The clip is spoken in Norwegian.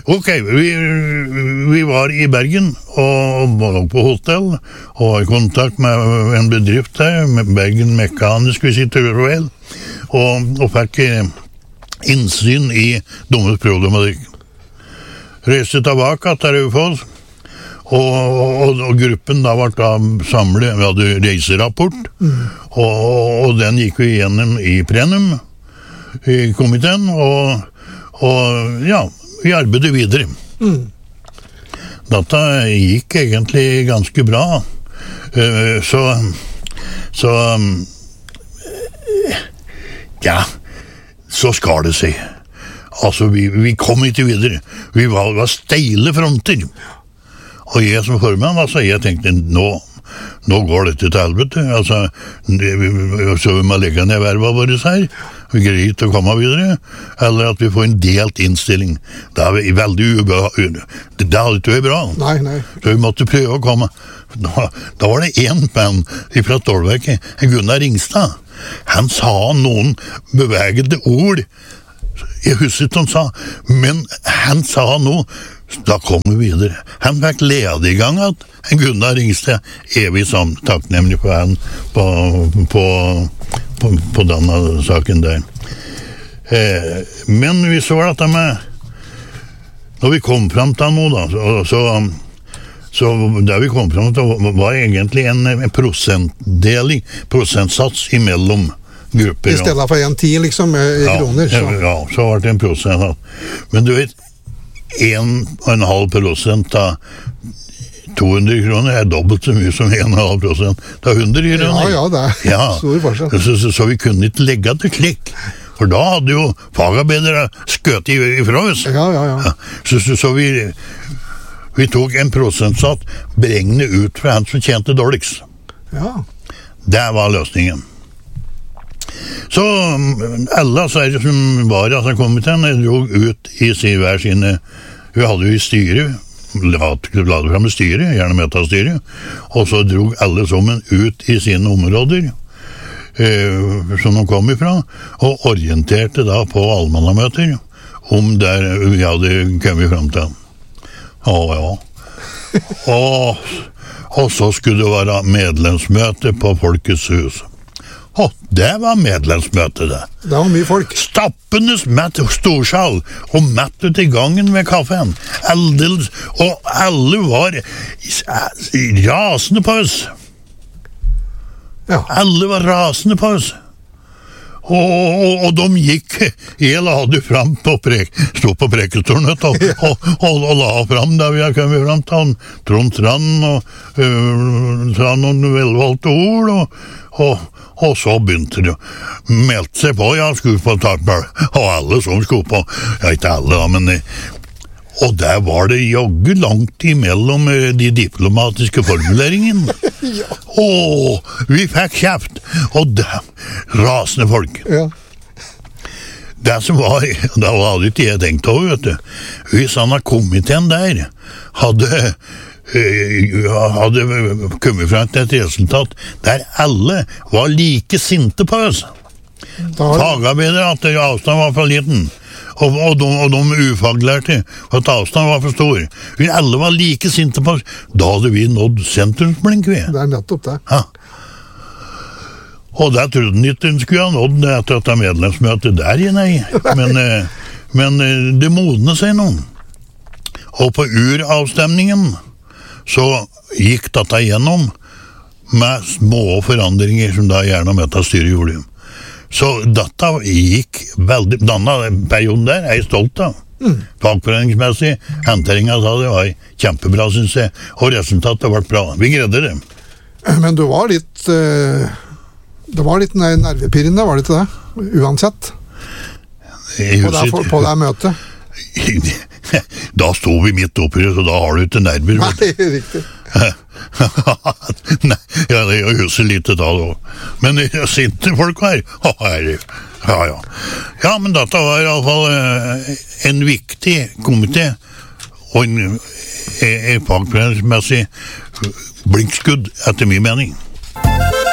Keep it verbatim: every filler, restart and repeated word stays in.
Ok, vi, vi var i Bergen og var på hotell og var i kontakt med en bedrift der, med Bergen Mekanisk Visitorvel, og, og fikk innsyn i deres problematikk. Reiste tilbake til Raufoss, og, og, og gruppen da var da samlet, vi hadde reiserapport, mm. og, og den gikk vi gjennom i plenum, i komiteen, og, og ja, vi arbeidet videre. Mm. Dette gikk egentlig ganske bra, uh, så, så ja, så skar det seg. Altså, vi, vi kom ikke videre. Vi var, var steile fronter. Og jeg som formann, altså, jeg tenkte, nå, nå går dette til helvete. Altså, så vi må legge ned verva våre her. Vi greier ikke å komme videre. Eller at vi får en delt innstilling. Det er veldig ubehagelig. Det, det hadde ikke vært bra. Nei, nei. Så vi måtte prøve å komme. Da, da var det en mann fra Stålverket, Gunnar Ringstad. Han sa noen bevegede ord. Jeg husker ikke han sa, men han sa noe. Da kom vi videre. Han fikk lede i gang at Gunnar Ringstad evig som takknemlig for han på, på, på, på denne saken der. Eh, men vi så dette med når vi kom frem til noe da, så, så, så det vi kom frem til var egentlig en, en prosentdeling, prosentsats imellom grupper. I stedet for en ti liksom i ja, kroner. Så. Ja, så var det en prosent. Men du vet, en og en halv prosent av to hundre kroner er dobbelt så mye som en og en halv prosent av hundre kroner. Ja, ja, det er ja. stor forskjell. Så, så, så vi kunne ikke legge til slik. For da hadde jo fagarbeidere skøt ifra oss. Ja, ja, ja. ja. Så, så, så vi, vi tok en prosentsatt beregnet ut fra han som tjente dårligst. Ja. Det var løsningen. Så alle som var i altså, komiteen drog ut i hver sine, vi hadde jo i styret, la det frem i styret, gjerne metastyret, og så drog alle sammen ut i sine områder eh, som de kom ifra, og orienterte da på allmannamøter om der vi hadde kommet frem til. Ja, ja. Og, og så skulle det være medlemsmøte på Folkets hus. Oh, det var medlemsmøte det. Det var mye folk. Stappendes mett storsal, og mett ut i gangen med kaffen. Aldels, og alle var rasende på oss. Ja. Alle var rasende på oss. Og, og, og de gikk, jeg la det frem på prek, stod på prekestolen, og, og, og, og la frem der vi har kommet frem til Trond Strand, og øh, sa noen velvalgte ord, og, og Og så begynte det å melde seg på, ja, skulle på Tarpel, og alle som skulle på, ja, ikke alle da, men, og der var det jogge langt imellom de diplomatiske formuleringene. Ja. Og vi fikk kjeft, og det, rasende folk. Ja. Det som var, da hadde ikke jeg tenkt over, vet du, hvis han av komiteen der hadde hadde kommet frem til et resultat der alle var like sinte på oss. Fagarbeidere at avstand var for liten, og, og, de, og de ufaglærte at avstand var for stor. Vi alle var like sinte på oss. Da hadde vi nådd sentrumsblink, vi. Det er nettopp det. Ja. Og det trodde han ikke hun skulle ha nådd etter at det medlemsmøtet der, nei. Men, men det modnet seg noen. Og på uravstemningen så gikk dette igjennom med små forandringer som da gjerne metastyret gjorde. Så dette gikk veldig, denne perioden der er jeg stolt av. Mm. Fagforeningsmessig, henteringen av det var kjempebra, synes jeg, og resultatet ble bra. Vi greide det. Men du var litt, det var litt nervepirrende, var det ikke det? Uansett. På det, på det møtet. Da stod vi midt oppi det, så da har du ikke nerver. Nei, riktig. Nei, ja, jeg husker litt da da. Men jeg sinte folk her. Ja, ja. Ja, men dette var i alle fall en viktig komité, og en, en fagforeningsmessig blinkskudd, etter min mening.